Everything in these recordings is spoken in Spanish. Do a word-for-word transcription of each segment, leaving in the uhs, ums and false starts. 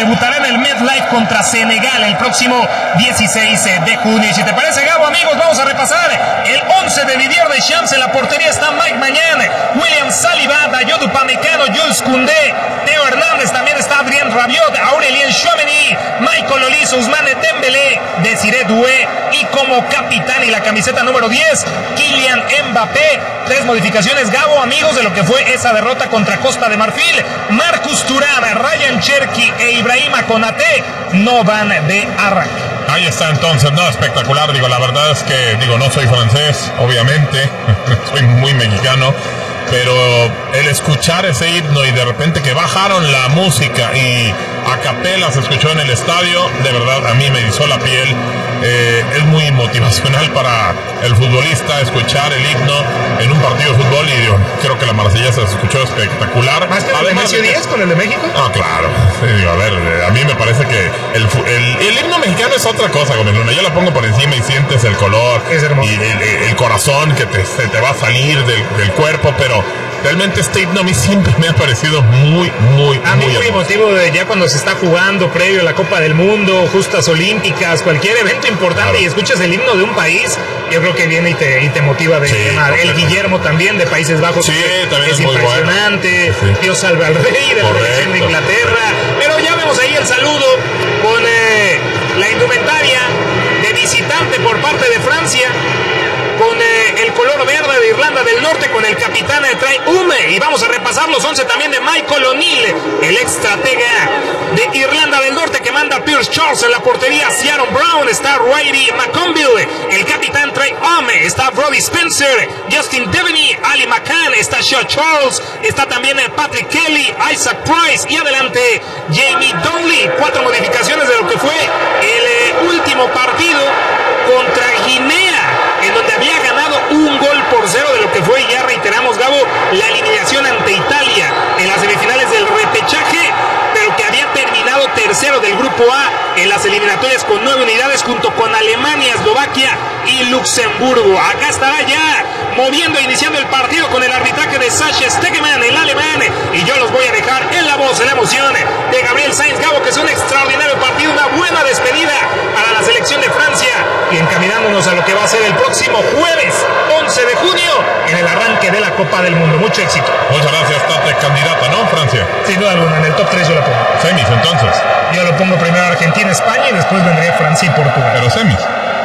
debutará en el MetLife contra Senegal el próximo dieciséis de junio. Y si te parece, Gabo, amigos, vamos a repasar el once de Didier Deschamps. En la portería está Mike Maignan, William Saliba, Dayot Upamecano, Jules Koundé, Theo Hernández, también está Adrien Rabiot, Aurélien Tchouaméni, Michael Olise, Ousmane Dembélé, Desiré Doué, y como capitán y la camiseta número diez, Kylian Mbappé. Tres modificaciones, Gabo, amigos, de lo que fue esa derrota contra Costa de Marfil. Marcus Thuram, Ryan Cherki e Ibrahima Konaté no van de arranque. Ahí está entonces, no, espectacular. Digo, la verdad es que, digo, no soy francés, obviamente, soy muy mexicano, pero el escuchar ese himno y de repente que bajaron la música y a capela se escuchó en el estadio, de verdad a mí me erizó la piel. Eh, es muy motivacional para el futbolista escuchar el himno en un partido de fútbol, y digo, creo que la marsellesa se escuchó espectacular. ¿Más que el de Messi diez con el de México? Ah, claro. Sí, digo, a ver, a mí me parece que el, el, el himno mexicano es otra cosa, Gómez Luna. Yo la pongo por encima y sientes el color, es hermoso, y el, el, el corazón que te, se te va a salir del, del cuerpo, pero realmente este himno a mí siempre me ha parecido muy, muy, a muy mí muy emotivo, de ya cuando se está jugando previo a la Copa del Mundo, justas olímpicas, cualquier evento importante, claro, y escuchas el himno de un país, yo creo que viene y te, y te motiva de sí, quemar. El Guillermo también de Países Bajos, sí, también es, es impresionante. Bueno. Sí. Dios salve al rey de la selección de Inglaterra. Pero ya vemos ahí el saludo con eh, la indumentaria de visitante por parte de Francia, con eh, el color verde de Irlanda del Norte, con el capitán de Trae Ume. Y vamos a repasar los once también de Michael O'Neill, el ex estratega de Irlanda del Norte, que manda Pierce Charles en la portería. Ciaron Brown, está Riley McConville, el capitán Trae Ume, está Brody Spencer, Justin Devaney, Ali McCann, está Shaw Charles, está también Patrick Kelly, Isaac Price, y adelante Jamie Donnelly. Cuatro modificaciones de lo que fue el eh, último partido contra Guinea, en donde había ganado un gol por cero, de lo que fue, y ya reiteramos, Gabo, la eliminación ante Italia en las semifinales del repechaje, pero que había terminado tercero del grupo A en las eliminatorias con nueve unidades, junto con Alemania, Eslovaquia y Luxemburgo. Acá estará ya moviendo e iniciando el partido con el arbitraje de Sascha Stegemann, el alemán, y yo los voy a dejar en la voz, en la emoción de Gabriel Sainz. Gabo, que es un extraordinario partido, una buena despedida para la selección de Francia, y encaminándonos a lo que va a ser el próximo jueves once de junio en el arranque de la Copa del Mundo. Mucho éxito. Muchas gracias, Tate, candidata, ¿no? Francia. Sin duda alguna, en el top tres yo la pongo. Semis, entonces. Yo lo pongo primero Argentina, España, y después vendría Francia y Portugal. Pero semis.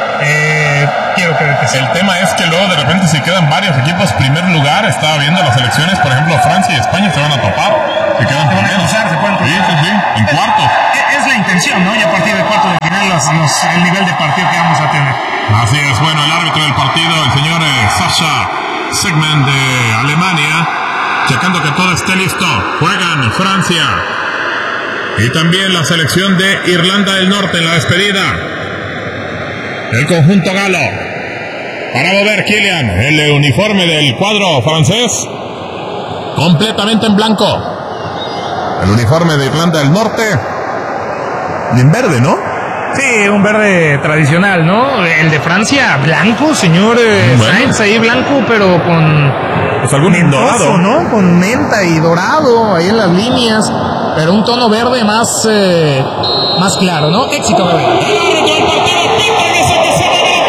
Eh, quiero creer que sí. El tema es que luego de repente si quedan varios equipos primer lugar, estaba viendo las elecciones, por ejemplo, Francia y España se van a topar. Se quedan se van primeros. a cruzar, se pueden cruzar. Sí, sí, sí, en cuartos. Es, es la intención, ¿no? Y a partir de cuartos de final, los, los, el nivel de partido que vamos a tener. Así es, bueno, el árbitro del partido, el señor eh, Sascha Stegemann de Alemania, checando que todo esté listo. Juegan Francia y también la selección de Irlanda del Norte en la despedida. El conjunto galo. Para mover Kylian, el uniforme del cuadro francés, completamente en blanco. El uniforme de Irlanda del Norte, y en verde, ¿no? Sí, un verde tradicional, ¿no? El de Francia, blanco, señor eh, bueno. Sainz, ahí blanco, pero con... Pues algún dorado, ¿no? Con menta y dorado ahí en las líneas, pero un tono verde más, eh, más claro, ¿no? Éxito, Gabriel. El árbitro del partido pita que se que se va la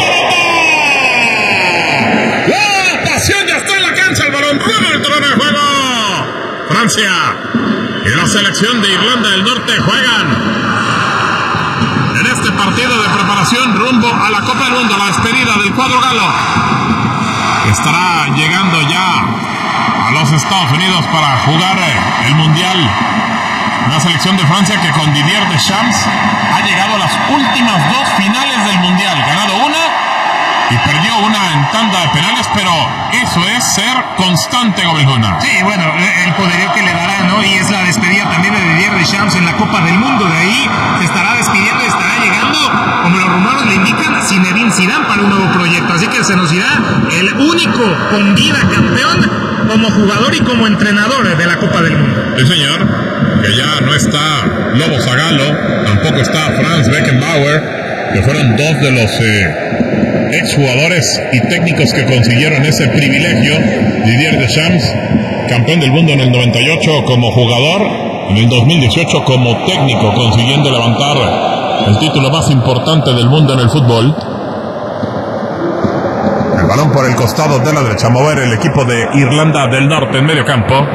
pelota. La pasión ya está en la cancha, el balón rumbo al terreno de juego. Francia y la selección de Irlanda del Norte juegan en este partido de preparación rumbo a la Copa del Mundo, la despedida del cuadro galo. Estará llegando ya a los Estados Unidos para jugar el Mundial. Una selección de Francia que con Didier Deschamps ha llegado a las últimas dos finales del Mundial. Ganado una y perdió una en tanda de penales, pero eso es ser constante, Gómez Luna. Sí, bueno, el poderío que le dará, ¿no? Y es la despedida también de Didier Deschamps en la Copa del Mundo. De ahí se estará despidiendo y estará llegando, como los rumores le indican, Zinedine Zidane para un nuevo proyecto. Así que se nos irá el único con vida campeón como jugador y como entrenador de la Copa del Mundo. Sí, señor, que ya no está Lobo Zagallo, tampoco está Franz Beckenbauer, que fueron dos de los eh, exjugadores y técnicos que consiguieron ese privilegio. Didier Deschamps, campeón del mundo en el noventa y ocho como jugador, en el dos mil dieciocho como técnico, consiguiendo levantar el título más importante del mundo en el fútbol. El balón por el costado de la derecha, mover el equipo de Irlanda del Norte en medio campo.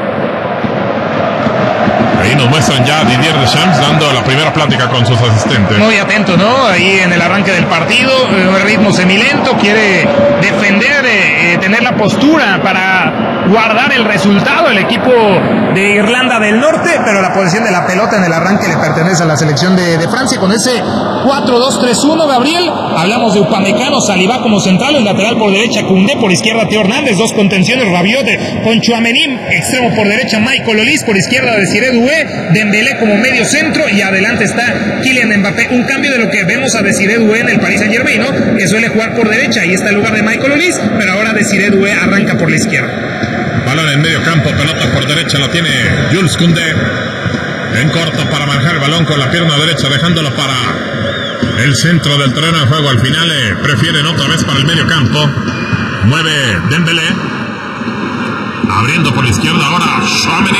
Ahí nos muestran ya a Didier Deschamps dando la primera plática con sus asistentes. Muy atento, ¿no? Ahí en el arranque del partido, un ritmo semilento, quiere defender, eh, tener la postura para guardar el resultado el equipo de Irlanda del Norte, pero la posición de la pelota en el arranque le pertenece a la selección de, de Francia con ese cuatro dos tres uno, Gabriel. Hablamos de Upamecano, Saliba como central, el lateral por derecha Koundé, por izquierda Teo Hernández, dos contenciones, Rabiot con Tchouaméni, extremo por derecha Michael Olise, por izquierda Desiré Doué, Dembélé como medio centro y adelante está Kylian Mbappé. Un cambio de lo que vemos a Desiré Doué en el Paris Saint-Germain, ¿no? Que suele jugar por derecha, ahí está el lugar de Michael Olise, pero ahora Desiré Doué arranca por la izquierda. Balón en medio campo, pelota por derecha, la tiene Jules Koundé. En corto para manejar el balón con la pierna derecha, dejándolo para el centro del terreno de juego. Al final eh, prefieren otra vez para el medio campo. Mueve Dembélé. Abriendo por la izquierda ahora Tchouaméni.